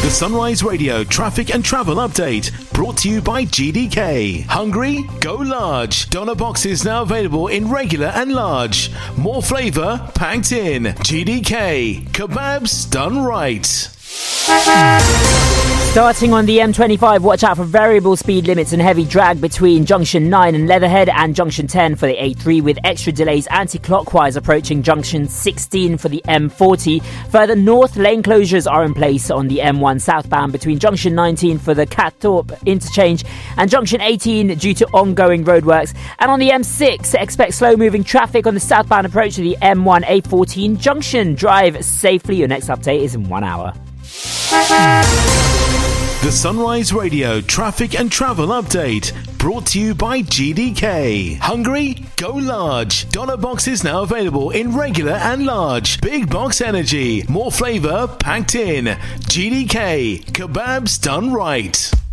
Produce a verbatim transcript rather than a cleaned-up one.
The Sunrise Radio traffic and travel update brought to you by G D K. Hungry? Go large. Doner boxes now available in regular and large. More flavour packed in. G D K. Kebabs done right. Starting on the M twenty-five, watch out for variable speed limits and heavy drag between Junction nine and Leatherhead and Junction ten for the A three, with extra delays anti-clockwise approaching Junction sixteen for the M forty. Further north, lane closures are in place on the M one southbound between Junction nineteen for the Catthorpe interchange and Junction eighteen due to ongoing roadworks. And on the M six, expect slow-moving traffic on the southbound approach to the M one A fourteen junction. Drive safely. Your next update is in one hour. The Sunrise Radio traffic and travel update brought to you by G D K. Hungry? Go large. Doner boxes now available in regular and large. Big box energy. More flavour packed in. G D K. Kebabs done right.